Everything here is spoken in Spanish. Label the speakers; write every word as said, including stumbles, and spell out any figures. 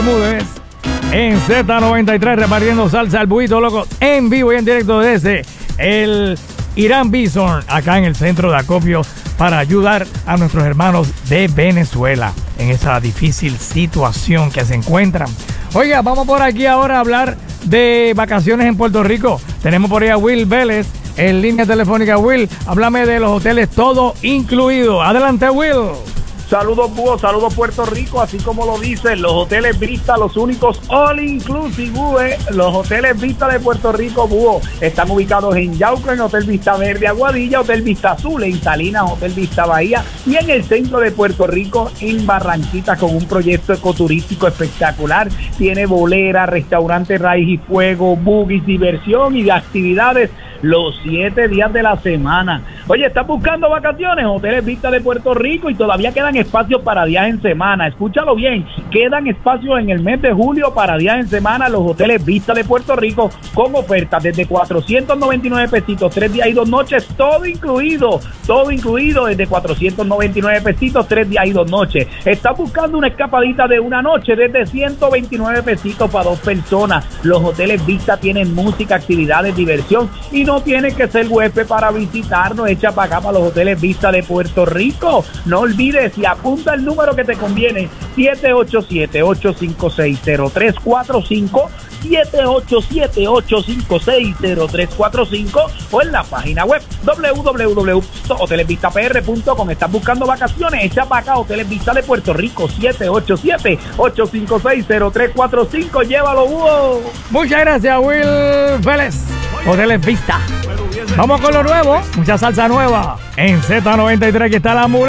Speaker 1: Bermúdez en Z noventa y tres repartiendo salsa al buito loco en vivo y en directo desde el Irán Bison, acá en el centro de acopio para ayudar a nuestros hermanos de Venezuela en esa difícil situación que se encuentran. Oiga, vamos por aquí ahora a hablar de vacaciones en Puerto Rico. Tenemos por ahí a Will Vélez en línea telefónica. Will, háblame de los hoteles todo incluido. Adelante, Will.
Speaker 2: Saludos, Búho, saludos Puerto Rico, así como lo dicen, los hoteles Vista, los únicos all inclusive, Búho, eh. Los hoteles Vista de Puerto Rico, Búho, están ubicados en Yauco, en Hotel Vista Verde Aguadilla, Hotel Vista Azul, en Salinas, Hotel Vista Bahía, y en el centro de Puerto Rico, en Barranquitas, con un proyecto ecoturístico espectacular. Tiene bolera, restaurante raíz y fuego, buggies, diversión y de actividades los siete días de la semana. Oye, ¿estás buscando vacaciones? Hoteles Vista de Puerto Rico, y todavía quedan espacios para días en semana. Escúchalo bien, quedan espacios en el mes de julio para días en semana. Los hoteles Vista de Puerto Rico con ofertas desde cuatrocientos noventa y nueve pesitos, tres días y dos noches, todo incluido, todo incluido desde cuatrocientos noventa y nueve pesitos, tres días y dos noches. ¿Estás buscando una escapadita de una noche? Desde ciento veintinueve pesitos para dos personas. Los hoteles Vista tienen música, actividades, diversión, y no tienes que ser huésped para visitarnos. Echa para acá, para los hoteles Vista de Puerto Rico. No olvides y apunta el número que te conviene: siete ocho siete, ocho cinco seis, cero tres cuatro cinco, siete ocho siete, ocho cinco seis, cero tres cuatro cinco, o en la página web doble u doble u doble u punto hoteles vista p r punto com. Estás buscando vacaciones, echa para acá, Hoteles Vista de Puerto Rico, siete ocho siete, ocho cinco seis, cero tres cuatro cinco. Llévalo, Hugo.
Speaker 1: Muchas gracias, Will Vélez. Hoteles Vista. Vamos con lo nuevo, mucha salsa nueva en Z noventa y tres, que está la mula.